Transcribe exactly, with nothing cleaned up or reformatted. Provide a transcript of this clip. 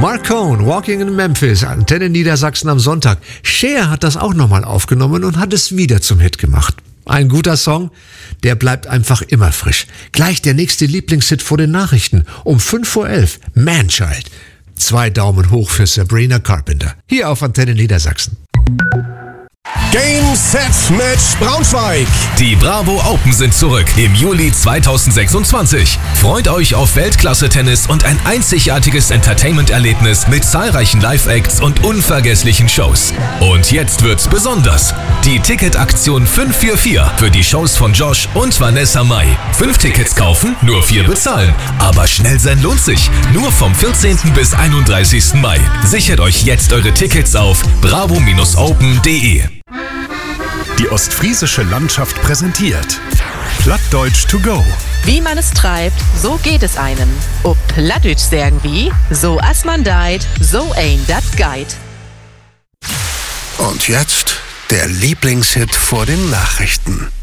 Marcone, Walking in Memphis, Antenne Niedersachsen am Sonntag. Cher hat das auch nochmal aufgenommen und hat es wieder zum Hit gemacht. Ein guter Song, der bleibt einfach immer frisch. Gleich der nächste Lieblingshit vor den Nachrichten. Um fünf vor elf, Manchild. Zwei Daumen hoch für Sabrina Carpenter. Hier auf Antenne Niedersachsen. Game, Set, Match Braunschweig. Die Bravo Open sind zurück im Juli zweitausendsechsundzwanzig. Freut euch auf Weltklasse-Tennis und ein einzigartiges Entertainment-Erlebnis mit zahlreichen Live-Acts und unvergesslichen Shows. Und jetzt wird's besonders. Die Ticketaktion fünf vier vier für die Shows von Josh und Vanessa Mai. Fünf Tickets kaufen, nur vier bezahlen. Aber schnell sein lohnt sich. Nur vom vierzehnten bis einunddreißigsten Mai. Sichert euch jetzt eure Tickets auf bravo open punkt de. Die ostfriesische Landschaft präsentiert Plattdeutsch to go. Wie man es treibt, so geht es einem. Ob Plattdeutsch sagen wie, so as man deit, so ein dat geit. Und jetzt der Lieblingshit vor den Nachrichten.